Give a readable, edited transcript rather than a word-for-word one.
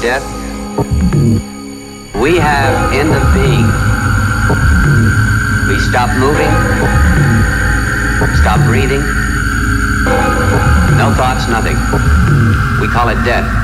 death, we have in the being. We stop moving, stop breathing, no thoughts, nothing. We call it death.